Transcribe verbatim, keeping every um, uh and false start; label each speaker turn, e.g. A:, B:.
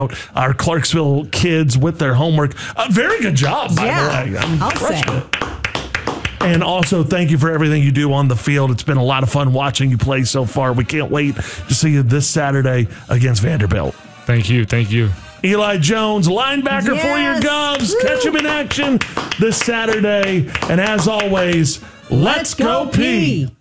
A: our Clarksville kids with their homework. A very good job, by
B: yeah,
A: the way. I'm
B: I'll say.
A: And also, thank you for everything you do on the field. It's been a lot of fun watching you play so far. We can't wait to see you this Saturday against Vanderbilt.
C: Thank you. Thank you.
A: Eli Jones, linebacker
B: Yes.
A: for your Govs.
B: Woo.
A: Catch him in action this Saturday. And as always, let's, let's go, go P.